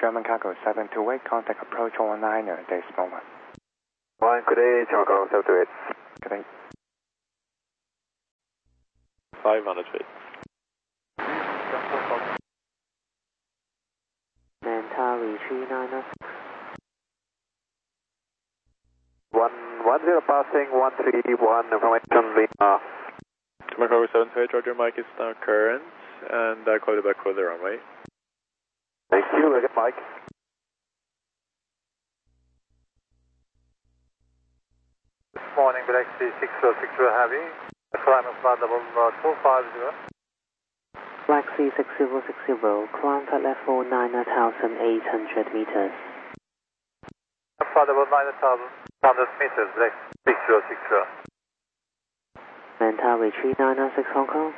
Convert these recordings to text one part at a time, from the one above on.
German Cargo 728, contact approach 119er, this moment. 1, good day, German Cargo 728. Good day. 500 feet. Mentari 39er. 110 passing, 131, information Lima. German Cargo 728, Roger, Mike is now current, and I call you back for the runway. Thank you, look at Mike. Good morning, Galaxy 6060 Heavy. Climb flight level 250. Galaxy 6060, climb flight level 9,800 meters. Flight level 9,800 meters, Galaxy 6060. Mentari 3996 Hong Kong.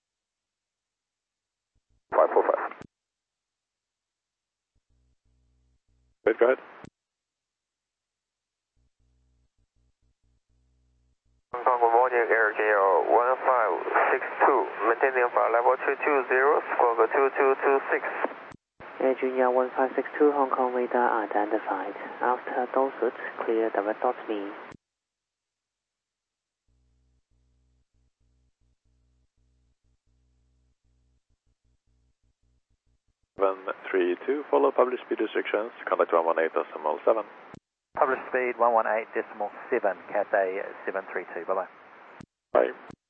545. Good, go ahead. Hong Kong, good morning, AirJL 1562, maintaining flight level 220, squawk 2226. Air Junior 1562 Hong Kong radar identified. After Dosut, clear direct dot me. 732, follow published speed restrictions, contact 118.7. Published speed 118.7, Cathay 732. Bye bye. Bye.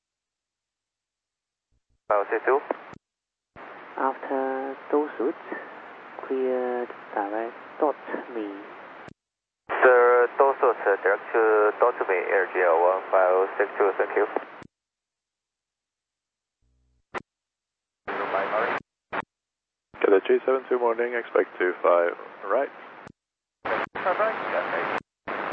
562. After Dosut, cleared direct dot me. Sir, Dosut, direct to dot me, AirJL 1562, thank you. Cadet 372 morning, expect 25 right.